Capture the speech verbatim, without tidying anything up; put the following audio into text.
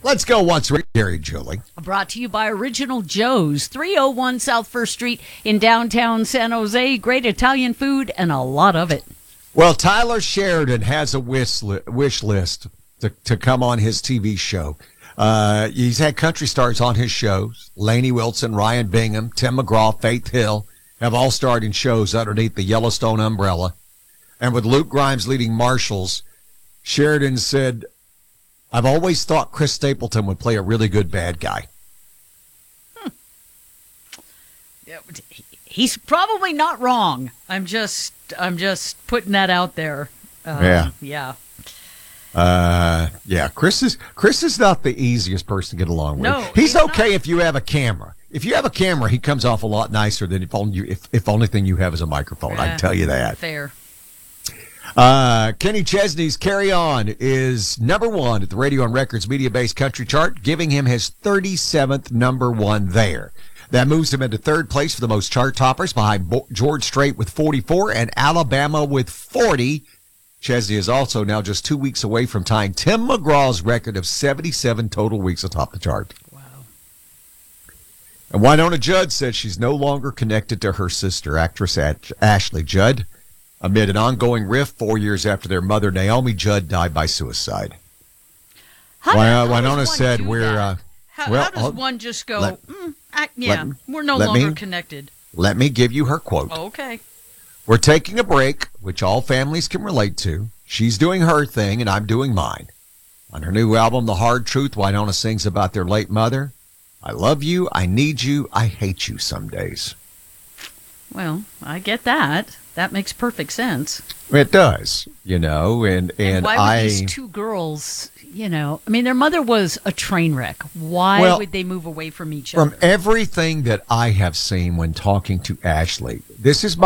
Let's go once again, Gary Julie. Brought to you by Original Joe's, three oh one South First Street in downtown San Jose. Great Italian food and a lot of it. Well, Tyler Sheridan has a wish, li- wish list to, to come on his T V show. Uh, he's had country stars on his shows. Lainey Wilson, Ryan Bingham, Tim McGraw, Faith Hill have all starred in shows underneath the Yellowstone umbrella. And with Luke Grimes leading Marshals, Sheridan said, I've always thought Chris Stapleton would play a really good bad guy. Hmm. He's probably not wrong. I'm just, I'm just putting that out there. Uh, yeah. Yeah. Uh, yeah. Chris is Chris is not the easiest person to get along with. No, he's, he's okay not. if you have a camera. If you have a camera, he comes off a lot nicer than if only you, if, if only thing you have is a microphone. Yeah, I can tell you that. Fair. Uh, Kenny Chesney's Carry On is number one at the Radio and Records media-based country chart, giving him his thirty-seventh number one there. That moves him into third place for the most chart toppers behind Bo- George Strait with forty-four and Alabama with forty. Chesney is also now just two weeks away from tying Tim McGraw's record of seventy-seven total weeks atop the chart. Wow. And Winona Judd says she's no longer connected to her sister, actress Ashley Judd, amid an ongoing rift four years after their mother, Naomi Judd, died by suicide. How, Why, how uh, Winona does one said do we're... that? Uh, how, well, how does I'll- one just go, let- mm, I, yeah, let- we're no let longer me- connected? let me give you her quote. Oh, okay. We're taking a break, which all families can relate to. She's doing her thing, and I'm doing mine. On her new album, The Hard Truth, Winona sings about their late mother. I love you, I need you, I hate you some days. Well, I get that. That makes perfect sense. It does, you know, and, and, And why would I... these two girls, you know, I mean, their mother was a train wreck. Why Well, would they move away from each other? From everything that I have seen when talking to Ashley, this is my